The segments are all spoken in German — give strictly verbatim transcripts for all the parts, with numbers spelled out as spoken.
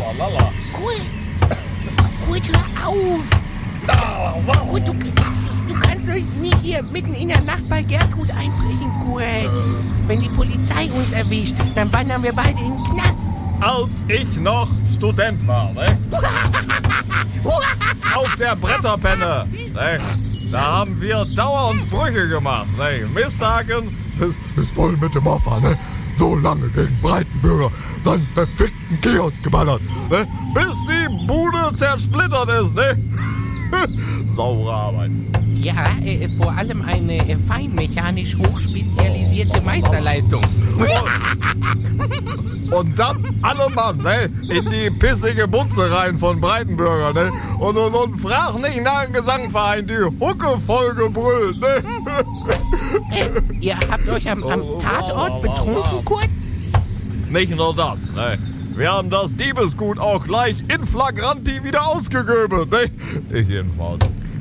lala. Kurt, Kurt, hör auf. Ah, warum? Kurt, du, du kannst doch nicht hier mitten in der Nacht bei Gertrud einbrechen, Kurt. Äh. Wenn die Polizei uns erwischt, dann wandern wir beide in den Knast. Als ich noch Student war, ne? Auf der Bretterpenne, ne? Da haben wir dauernd Brüche gemacht, ne? Misssagen. Es ist voll mit dem Opfer, ne? So lange gegen Breitenbürger seinen verfickten Kiosk geballert, ne? Bis die Bude zersplittert ist, ne? Saure Arbeit. Ja, äh, vor allem eine äh, feinmechanisch hochspezialisierte Meisterleistung. Und dann alle Mann, ne? In die pissige Butze rein von Breitenbürger, ne? Und, und, und frag nicht nach dem Gesangverein, die Hucke voll gebrüllt, ne? Äh, ihr habt euch am, am Tatort betrunken, Kurt? Nicht nur das, ne? Wir haben das Diebesgut auch gleich in flagranti wieder ausgegöbelt, ne? Ich jedenfalls.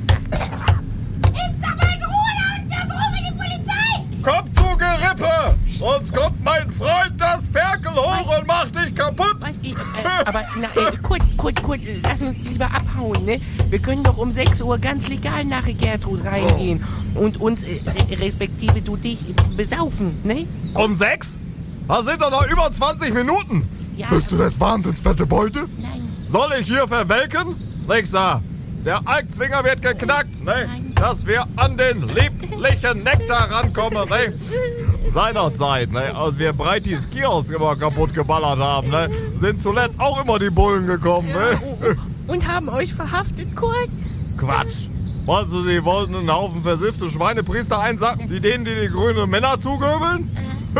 Ist da mein Ruder und das rufe die Polizei! Kommt zu Gerippe! Sonst kommt mein Freund das Ferkel hoch und macht dich kaputt! Was, ich, äh, aber, na, äh, Kurt, Kurt, Kurt, lass uns lieber abhauen, ne? Wir können doch um sechs Uhr ganz legal nach Gertrud reingehen und uns, äh, respektive du dich, besaufen, ne? Um sechs? Das sind doch noch über zwanzig Minuten! Ja, Bist du das wahnsinns fette Beute? nein. Soll ich hier verwelken? Nix da. Der Alkzwinger wird geknackt, ne? Dass wir an den lieblichen Nektar rankommen, ne? Seinerzeit, ne? Als wir Breitis Kiosk immer kaputt geballert haben, ne? Sind zuletzt auch immer die Bullen gekommen, ne? Oh, und haben euch verhaftet, Kurt? Quatsch. Meinst du, die wollten einen Haufen versiffte Schweinepriester einsacken, die denen, die die grünen Männer zugöbeln?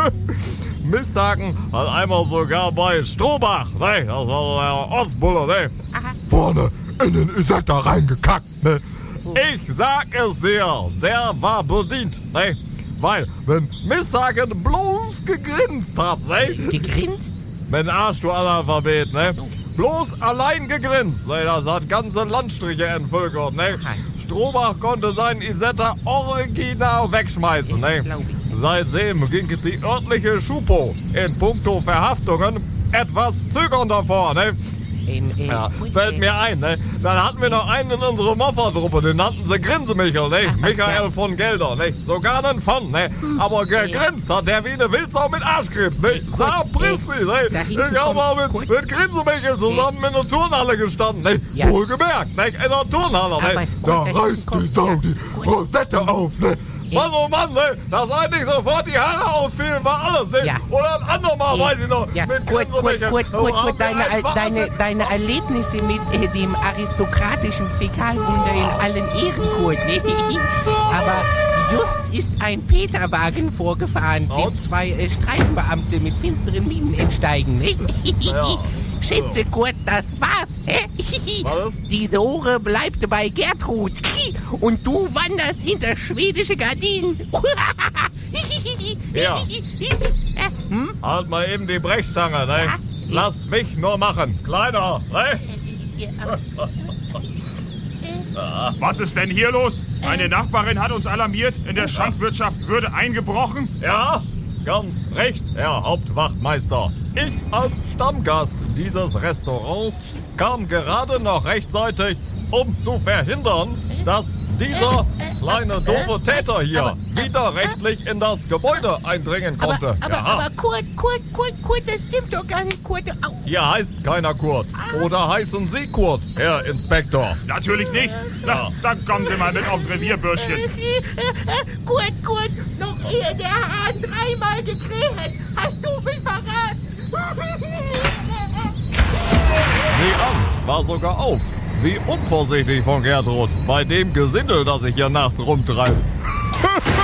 Misshaken hat einmal sogar bei Strohbach, ne? Das war der Ortsbulle, ne? Vorne in den Isetta reingekackt, ne? Ich sag es dir, der war bedient, ne? Weil, wenn Misshaken bloß gegrinst hat, ne? Gegrinst? Mit dem Arsch, du Analphabet, ne? So. Bloß allein gegrinst, ne? Das hat ganze Landstriche entvölkert, ne? Aha. Strohbach konnte seinen Isetta original wegschmeißen, ne? Glaub ich. Seitdem ging die örtliche Schupo in puncto Verhaftungen etwas zögernder vor, ne? Ähm, äh, Ja, Kurt, fällt äh, mir ein, ne? Dann hatten wir noch einen in unserer Moffertruppe, den nannten sie Grinsemichel, ne? Ach, Michael ja. von Gelder, ne? Sogar einen von, ne? Aber gegrinst hat der wie eine Wildsau mit Arschkrebs, ne? Sapristi, ne? da hinten Ich hab mal kommt- mit, Kurt. mit Grinsemichel zusammen in der Turnhalle gestanden, ne? Ja. Wohlgemerkt, ne? In der Turnhalle, aber ne? es- Da Kurt, da reißt hinten die kommt- Sau die Rosette auf, ne? Mann, oh Mann, ne? Dass eigentlich sofort die Haare ausfielen, war alles, ne? Ja. Oder ein andermal, Ja. weiß ich noch, Ja, mit Kurt, Kurt, Grinsemichel. Kurt, Da Kurt, haben Kurt, wir deine, einen deine, Wahnsinn. deine Erlebnisse mit äh, dem aristokratischen Fäkalwunder in allen Ehren, Kurt, ne? Aber just ist ein Peterwagen vorgefahren, dem Und? zwei äh, Streifenbeamte mit finsteren Mienen entsteigen, ne? Ja. Schätze, Kurt, das war's, hä? Was? Die Sohre bleibt bei Gertrud und du wanderst hinter schwedische Gardinen. Ja. Äh, hm? Halt mal eben die Brechstange, ne? Ja. Lass mich nur machen, Kleiner, ne? Was ist denn hier los? Eine Nachbarin hat uns alarmiert, in der Schankwirtschaft würde eingebrochen. Ja, ganz recht, Herr Hauptwachtmeister. Ich als Stammgast dieses Restaurants kam gerade noch rechtzeitig, um zu verhindern, dass dieser kleine doofe Täter hier widerrechtlich in das Gebäude eindringen konnte. Aber, aber, Ja. aber Kurt, Kurt, Kurt, Kurt, das stimmt doch gar nicht, Kurt. Au. Hier heißt keiner Kurt. Oder heißen Sie Kurt, Herr Inspektor? Natürlich nicht. Na, dann kommen Sie mal mit aufs Revierbürschchen. Kurt, Kurt, noch ehe der Hahn dreimal gekräht, hast du mich verraten. Sieh an, war sogar auf. Wie unvorsichtig von Gertrud, bei dem Gesindel, das ich hier nachts rumtreibe.